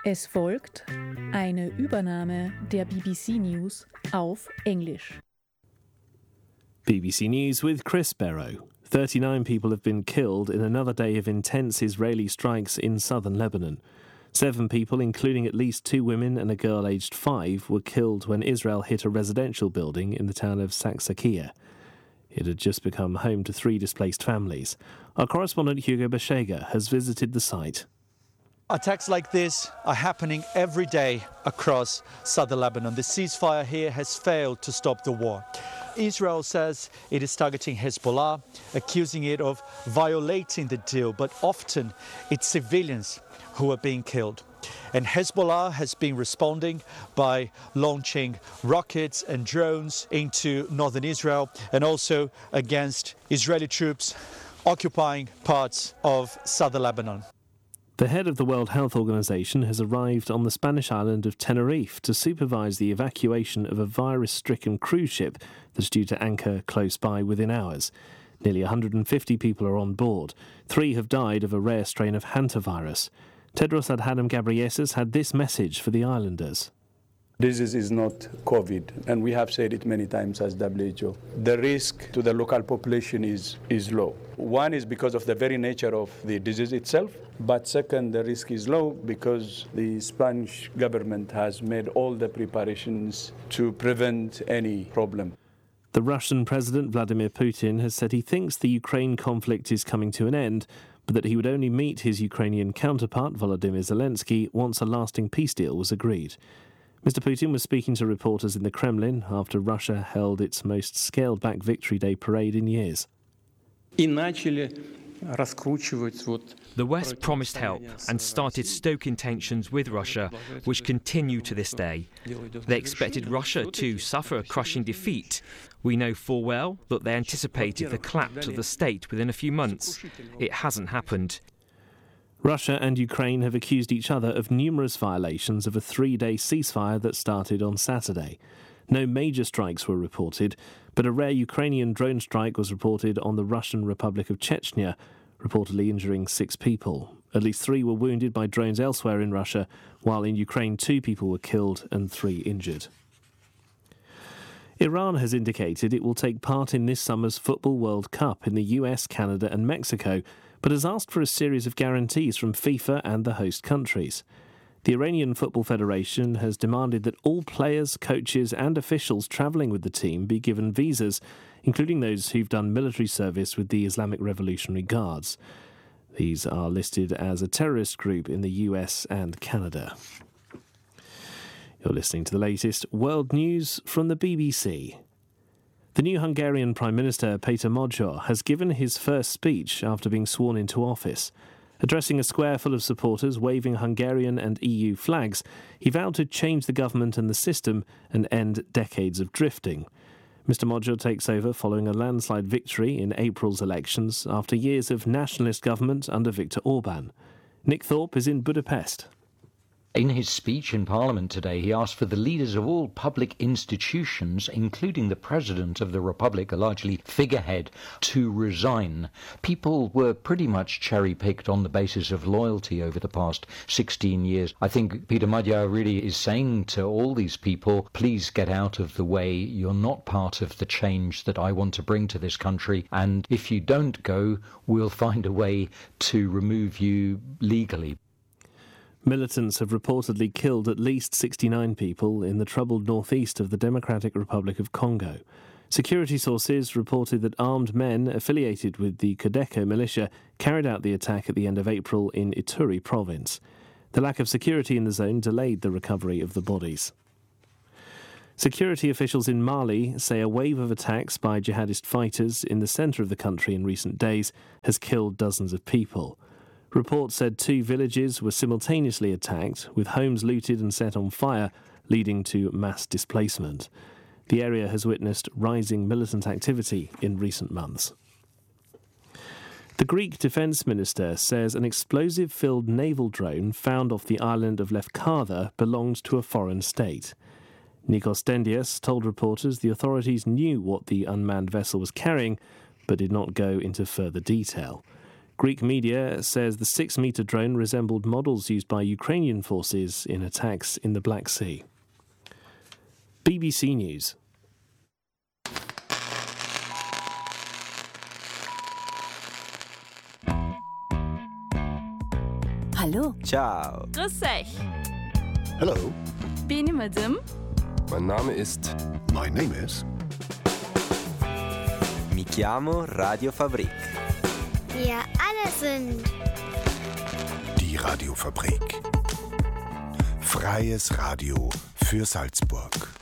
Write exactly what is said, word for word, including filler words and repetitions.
Es folgt eine Übernahme der B B C News auf Englisch. B B C News with Chris Barrow. thirty-nine people have been killed in another day of intense Israeli strikes in southern Lebanon. Seven people, including at least two women and a girl aged five, were killed when Israel hit a residential building in the town of Saksakia. It had just become home to three displaced families. Our correspondent Hugo Bashega has visited the site. Attacks like this are happening every day across southern Lebanon. The ceasefire here has failed to stop the war. Israel says it is targeting Hezbollah, accusing it of violating the deal, but often it's civilians who are being killed. And Hezbollah has been responding by launching rockets and drones into northern Israel and also against Israeli troops occupying parts of southern Lebanon. The head of the World Health Organization has arrived on the Spanish island of Tenerife to supervise the evacuation of a virus-stricken cruise ship that's due to anchor close by within hours. Nearly one hundred fifty people are on board. Three have died of a rare strain of hantavirus. Tedros Adhanom Ghebreyesus had this message for the islanders. This is, is not COVID, and we have said it many times as W H O. The risk to the local population is, is low. One is because of the very nature of the disease itself, but second, the risk is low because the Spanish government has made all the preparations to prevent any problem. The Russian President Vladimir Putin has said he thinks the Ukraine conflict is coming to an end, but that he would only meet his Ukrainian counterpart, Volodymyr Zelensky, once a lasting peace deal was agreed. Mister Putin was speaking to reporters in the Kremlin after Russia held its most scaled-back Victory Day parade in years. The West promised help and started stoking tensions with Russia, which continue to this day. They expected Russia to suffer a crushing defeat. We know full well that they anticipated the collapse of the state within a few months. It hasn't happened. Russia and Ukraine have accused each other of numerous violations of a three-day ceasefire that started on Saturday. No major strikes were reported, but a rare Ukrainian drone strike was reported on the Russian Republic of Chechnya, reportedly injuring six people. At least three were wounded by drones elsewhere in Russia, while in Ukraine two people were killed and three injured. Iran has indicated it will take part in this summer's Football World Cup in the U S, Canada and Mexico, but has asked for a series of guarantees from FIFA and the host countries. The Iranian Football Federation has demanded that all players, coaches and officials travelling with the team be given visas, including those who've done military service with the Islamic Revolutionary Guards. These are listed as a terrorist group in the U S and Canada. You're listening to the latest world news from the B B C. The new Hungarian Prime Minister, Péter Magyar, has given his first speech after being sworn into office. Addressing a square full of supporters waving Hungarian and E U flags, he vowed to change the government and the system and end decades of drifting. Mister Magyar takes over following a landslide victory in April's elections after years of nationalist government under Viktor Orban. Nick Thorpe is in Budapest. In his speech in Parliament today, he asked for the leaders of all public institutions, including the President of the Republic, a largely figurehead, to resign. People were pretty much cherry-picked on the basis of loyalty over the past sixteen years. I think Péter Magyar really is saying to all these people, please get out of the way. You're not part of the change that I want to bring to this country. And if you don't go, we'll find a way to remove you legally. Militants have reportedly killed at least sixty-nine people in the troubled northeast of the Democratic Republic of Congo. Security sources reported that armed men affiliated with the Codeco militia carried out the attack at the end of April in Ituri province. The lack of security in the zone delayed the recovery of the bodies. Security officials in Mali say a wave of attacks by jihadist fighters in the centre of the country in recent days has killed dozens of people. Reports said two villages were simultaneously attacked, with homes looted and set on fire, leading to mass displacement. The area has witnessed rising militant activity in recent months. The Greek Defence Minister says an explosive-filled naval drone found off the island of Lefkada belonged to a foreign state. Nikos Dendias told reporters the authorities knew what the unmanned vessel was carrying, but did not go into further detail. Greek media says the six-metre drone resembled models used by Ukrainian forces in attacks in the Black Sea. B B C News. Hallo. Ciao. Grüß euch. Hello. Benim adım. Mein Name ist... My name is... Mi chiamo Radio Fabrik. Wir alle sind... Die Radiofabrik. Freies Radio für Salzburg.